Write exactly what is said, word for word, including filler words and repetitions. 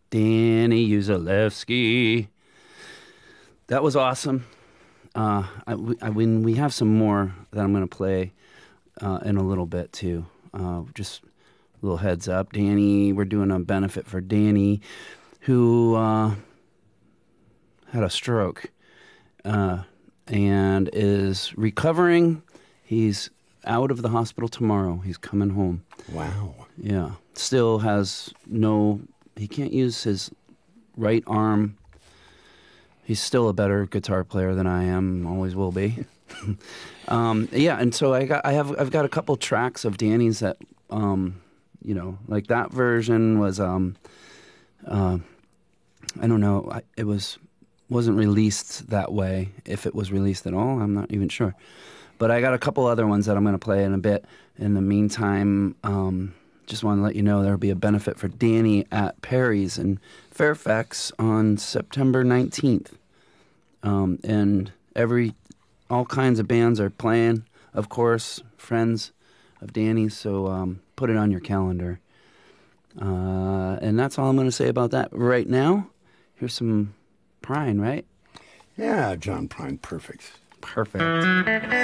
Danny Uzalewski. That was awesome. Uh, I, I, when we have some more that I'm going to play uh, in a little bit too. Uh, just a little heads up, Danny. We're doing a benefit for Danny, who uh, had a stroke uh, and is recovering. He's out of the hospital tomorrow. He's coming home. Wow. Yeah. Still has no. He can't use his right arm. He's still a better guitar player than I am. Always will be. um, yeah, and so I got, I have, I've got a couple tracks of Danny's that, um, you know, like that version was, um, uh, I don't know, I, it was wasn't released that way. If it was released at all, I'm not even sure. But I got a couple other ones that I'm going to play in a bit. In the meantime, um, just want to let you know there'll be a benefit for Danny at Perry's in Fairfax on September nineteenth. Um, and every, all kinds of bands are playing, of course, friends of Danny's, so um, put it on your calendar. Uh, and that's all I'm going to say about that right now. Here's some Prine, right? Yeah, John Prine, perfect. Perfect.